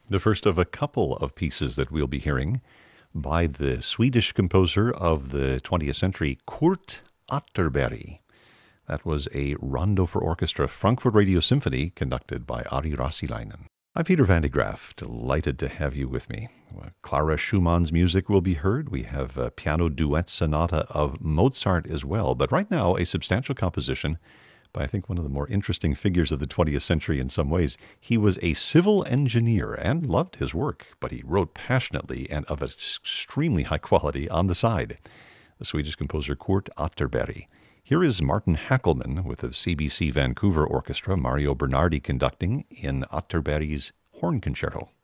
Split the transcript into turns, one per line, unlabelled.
The first of a couple of pieces that we'll be hearing by the Swedish composer of the 20th century, Kurt Atterberg. That was a rondo for orchestra, Frankfurt Radio Symphony, conducted by Ari Rassilainen. I'm Peter Van de Graaff, delighted to have you with me. Clara Schumann's music will be heard. We have a piano duet sonata of Mozart as well. But right now, a substantial composition by, I think, one of the more interesting figures of the 20th century in some ways. He was a civil engineer and loved his work, but he wrote passionately and of extremely high quality on the side. The Swedish composer Kurt Atterberg. Here is Martin Hackelmann with the CBC Vancouver Orchestra, Mario Bernardi conducting in Atterberg's Horn Concerto.